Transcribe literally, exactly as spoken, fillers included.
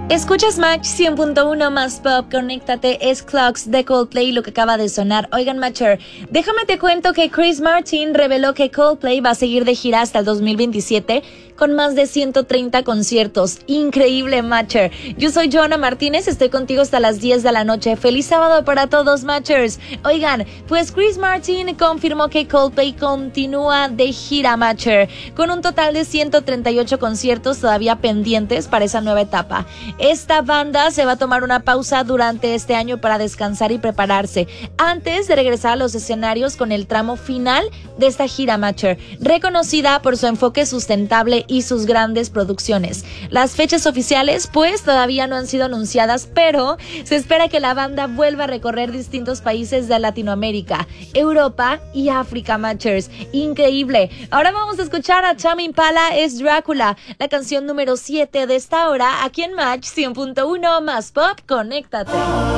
Escuchas Match cien punto uno más pop, conéctate, es Clocks de Coldplay lo que acaba de sonar. Oigan, Matcher, déjame te cuento que Chris Martin reveló que Coldplay va a seguir de gira hasta el dos mil veintisiete con más de ciento treinta conciertos. Increíble, Matcher. Yo soy Joana Martínez, estoy contigo hasta las diez de la noche. Feliz sábado para todos, Matchers. Oigan, pues Chris Martin confirmó que Coldplay continúa de gira, Matcher, con un total de ciento treinta y ocho conciertos todavía pendientes para esa nueva etapa. Esta banda se va a tomar una pausa durante este año para descansar y prepararse antes de regresar a los escenarios con el tramo final de esta gira, Matcher, reconocida por su enfoque sustentable y sus grandes producciones. Las fechas oficiales pues todavía no han sido anunciadas, pero se espera que la banda vuelva a recorrer distintos países de Latinoamérica, Europa y África, Matchers. Increíble. Ahora vamos a escuchar a Tame Impala, es Drácula, la canción número siete de esta hora aquí en Match cien punto uno más pop, conéctate.